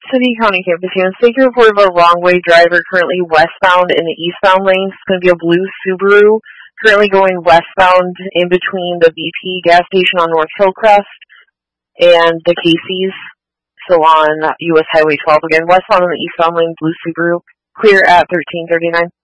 City County campus here. Safety report of a wrong-way driver currently westbound in the eastbound lane. It's going to be a blue Subaru currently going westbound in between the BP gas station on North Hillcrest and the Casey's. So on US Highway 12 again, westbound in the eastbound lane, blue Subaru, clear at 1339.